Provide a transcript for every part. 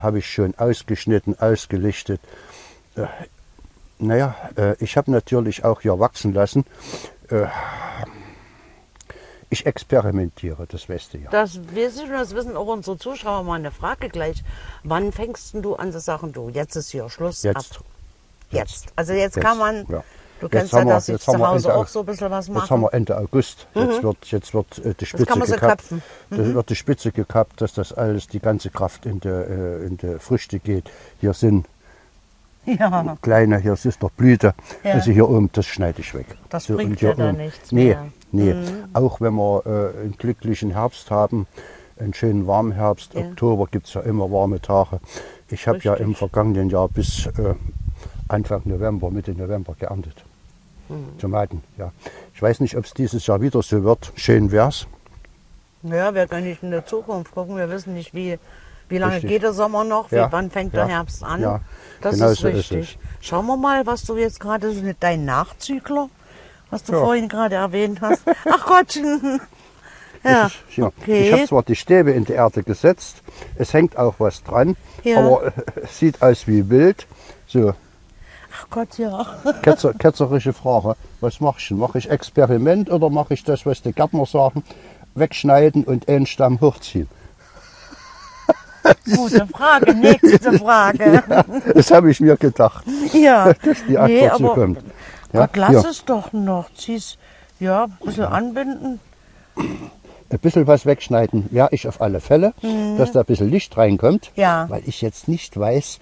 habe ich schon ausgeschnitten, ausgelichtet. Naja, ich habe natürlich auch hier wachsen lassen. Ich experimentiere, das weißt du ja. Das weiß ich und das wissen auch unsere Zuschauer. Mal eine Frage gleich. Wann fängst du an zu sagen, du, jetzt ist hier Schluss? Jetzt. Jetzt. Also jetzt kann man, ja. du kennst ja, dass ich zu Hause Ende, auch so ein bisschen was mache. Jetzt haben wir Ende August. Jetzt wird die Spitze kann man so gekappt. köpfen. Das wird die Spitze gekappt, dass das alles, die ganze Kraft in die Früchte geht. Hier sind kleine, hier ist noch Blüte. Ja. Also hier oben, das schneide ich weg. Das so, bringt hier ja da oben. nichts Nee, mehr. nee. Auch wenn wir einen glücklichen Herbst haben, einen schönen warmen Herbst, Oktober gibt es ja immer warme Tage. Ich habe ja im vergangenen Jahr bis Anfang November, Mitte November geerntet. Tomaten, ja. Ich weiß nicht, ob es dieses Jahr wieder so wird. Schön wär's. Ja, wir können nicht in der Zukunft gucken. Wir wissen nicht, wie lange Richtig. geht der Sommer noch, wann fängt der Herbst an. Ja, das genau ist so richtig. Schauen wir mal, was du jetzt gerade, dein Nachzügler, was du Ja. vorhin gerade erwähnt hast. Ach Gottchen. Ja, okay. Ich habe zwar die Stäbe in die Erde gesetzt, es hängt auch was dran, Ja. aber es sieht aus wie wild. So, Ach Gott, ja. ketzerische Frage, was mache ich denn? Mache ich Experiment oder mache ich das, was die Gärtner sagen, wegschneiden und einen Stamm hochziehen? Gute Frage, nächste Frage. Ja, das habe ich mir gedacht, Ja, dass die Antwort so kommt. Ja, Gott, lass hier. es doch noch. Zieh's, ein bisschen anbinden. Ein bisschen was wegschneiden, ja, ich auf alle Fälle, dass da ein bisschen Licht reinkommt, Ja. weil ich jetzt nicht weiß,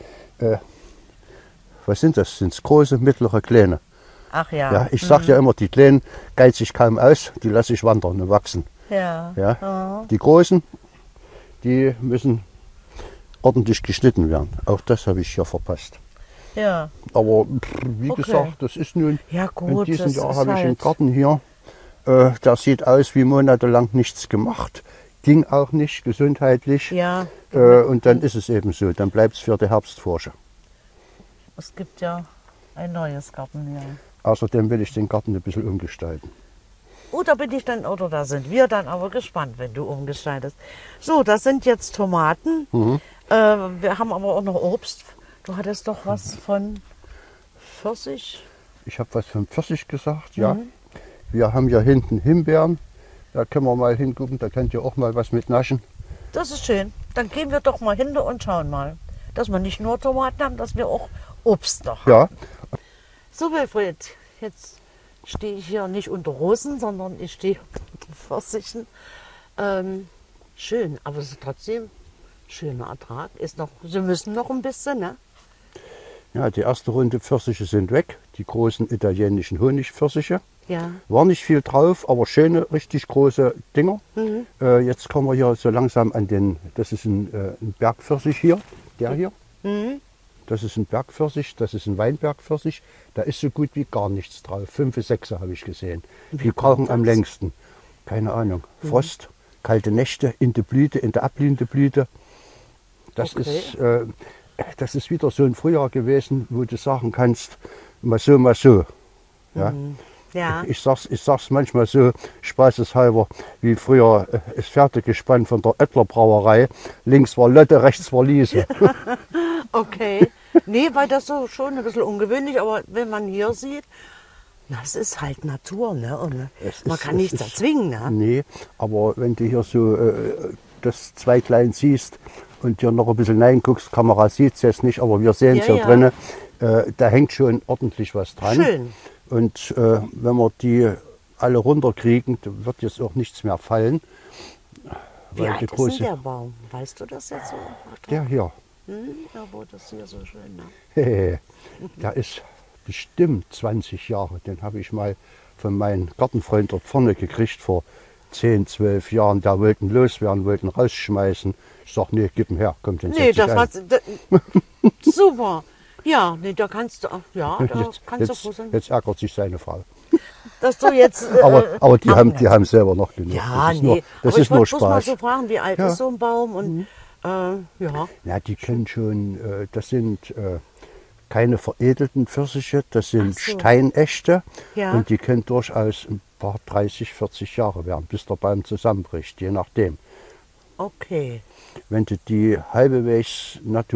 was sind das? Sind es große, mittlere, kleine? Ach ja. Ja, ich sage ja immer, die kleinen geiz ich kaum aus, die lasse ich wandern und wachsen. Ja. Ja. Die großen, die müssen ordentlich geschnitten werden. Auch das habe ich hier verpasst. Ja. Aber wie Okay. gesagt, das ist nun, Ja, gut, in diesem das Jahr ist habe ich einen halt- Garten hier, der sieht aus wie monatelang nichts gemacht. Ging auch nicht gesundheitlich. Ja. Und dann ist es eben so, dann bleibt es für die Herbstforsche. Es gibt ja ein neues Gartenjahr. Außerdem will ich den Garten ein bisschen umgestalten. Oh, da bin ich dann, oder da sind wir dann aber gespannt, wenn du umgestaltest. So, das sind jetzt Tomaten. Wir haben aber auch noch Obst. Du hattest doch was von Pfirsich. Ich habe was von Pfirsich gesagt, ja. Wir haben ja hinten Himbeeren. Da können wir mal hingucken, da könnt ihr auch mal was mit naschen. Das ist schön. Dann gehen wir doch mal hin und schauen mal, dass wir nicht nur Tomaten haben, dass wir auch Obst noch haben. Ja, So, Wilfried, jetzt stehe ich hier nicht unter Rosen, sondern ich stehe unter Pfirsichen. Schön, aber es ist trotzdem schöner Ertrag. Sie müssen noch ein bisschen, ne? ja, die erste Runde Pfirsiche sind weg. Die großen italienischen Honigpfirsiche. Ja. War nicht viel drauf, aber schöne, richtig große Dinger. Jetzt kommen wir hier so langsam an den, das ist ein Bergpfirsich hier, der hier. Das ist ein Bergpfirsich, das ist ein Weinbergpfirsich. Da ist so gut wie gar nichts drauf. 5, 6 habe ich gesehen. Die brauchen am längsten. Keine Ahnung. Frost, kalte Nächte in der Blüte, in der abblühenden Blüte. Das, Okay. das ist wieder so ein Frühjahr gewesen, wo du sagen kannst, mal so, mal so. Ja? Ja. Ich sag's manchmal so, spaßeshalber, wie früher das Pferdegespann von der Oettler Brauerei. Links war Lotte, rechts war Liese. Okay. Nee, weil das so schon ein bisschen ungewöhnlich, aber wenn man hier sieht, das ist halt Natur, ne? Und man kann nichts erzwingen, ne? Nee, aber wenn du hier so das Zweiglein siehst und hier noch ein bisschen reinguckst, Kamera sieht es jetzt nicht, aber wir sehen es Ja, hier ja. drinnen, da hängt schon ordentlich was dran. Schön. Und wenn wir die alle runterkriegen, dann wird jetzt auch nichts mehr fallen. Wie alt ist denn der Baum? Weißt du das jetzt so? Der hier, Ja, wo das hier so schön, ne? der ist bestimmt 20 Jahre. Den habe ich mal von meinem Gartenfreund dort vorne gekriegt vor 10, 12 Jahren. Da wollten loswerden, wollten rausschmeißen. Ich sag, nee, gib ihn her, kommt den Nee, das hat super. Ja, nee, da kannst du auch, da kannst du froh sein, Jetzt ärgert sich seine Frau. dass du jetzt. Aber die haben selber noch genug. Ja, das ist nee. nur, das aber ist ich nur wollte bloß mal Spaß. so fragen, wie alt ist so ein Baum? Und ja. Ja, die können schon, das sind keine veredelten Pfirsiche, das sind Ach so. Steinechte. Ja. Und die können durchaus ein paar 30, 40 Jahre werden, bis der Baum zusammenbricht, je nachdem. Okay. Wenn du die halbwegs